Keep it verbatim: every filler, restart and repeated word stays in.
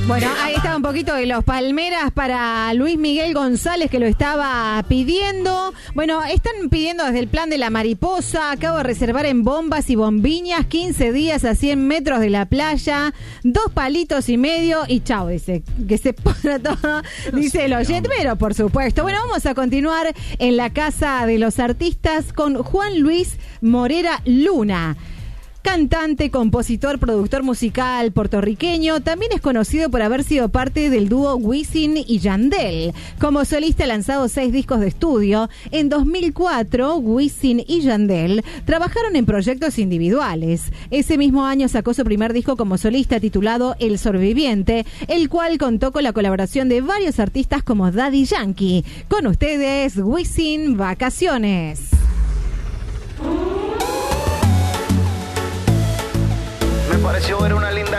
Bueno, ahí estaba un poquito de los Palmeras para Luis Miguel González, que lo estaba pidiendo. Bueno, están pidiendo desde el plan de la mariposa. Acabo de reservar en Bombas y Bombiñas quince días a cien metros de la playa, dos palitos y medio y chao, dice, que se ponga todo, dice el oyente, pero por supuesto. Bueno, vamos a continuar en la Casa de los Artistas con Juan Luis Morera Luna. Cantante, compositor, productor musical puertorriqueño, también es conocido por haber sido parte del dúo Wisin y Yandel. Como solista ha lanzado seis discos de estudio. En dos mil cuatro, Wisin y Yandel trabajaron en proyectos individuales. Ese mismo año sacó su primer disco como solista titulado El Sobreviviente, el cual contó con la colaboración de varios artistas como Daddy Yankee. Con ustedes, Wisin Vacaciones. Me pareció ver una linda